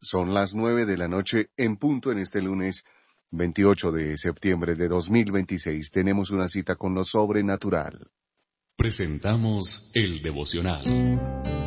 Son las 9 de la noche en punto en este lunes 28 de septiembre de 2026. Tenemos una cita con lo sobrenatural. Presentamos el devocional.